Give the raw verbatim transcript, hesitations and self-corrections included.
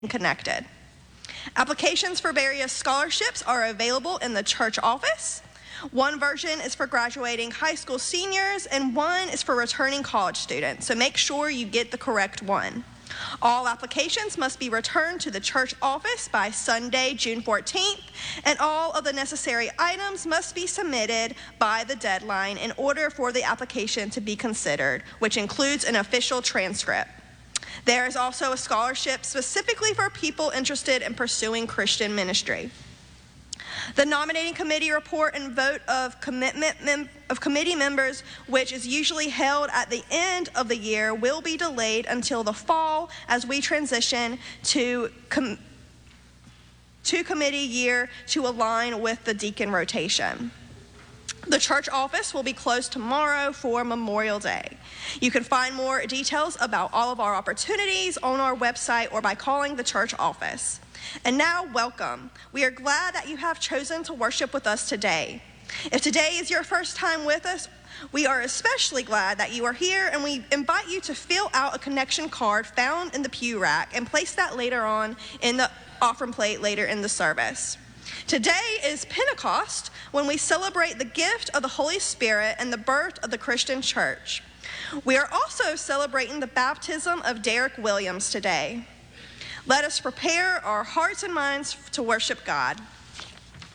connected. Applications for various scholarships are available in the church office. One version is for graduating high school seniors, and one is for returning college students, so make sure you get the correct one. All applications must be returned to the church office by Sunday, June fourteenth, and all of the necessary items must be submitted by the deadline in order for the application to be considered, which includes an official transcript. There is also a scholarship specifically for people interested in pursuing Christian ministry. The nominating committee report and vote of commitment mem- of committee members, which is usually held at the end of the year, will be delayed until the fall as we transition to com- to committee year to align with the deacon rotation. The church office will be closed tomorrow for Memorial Day. You can find more details about all of our opportunities on our website or by calling the church office. And now, welcome. We are glad that you have chosen to worship with us today. If today is your first time with us, we are especially glad that you are here, and we invite you to fill out a connection card found in the pew rack and place that later on in the offering plate later in the service. Today is Pentecost, when we celebrate the gift of the Holy Spirit and the birth of the Christian church. We are also celebrating the baptism of Derek Williams today. Let us prepare our hearts and minds to worship God.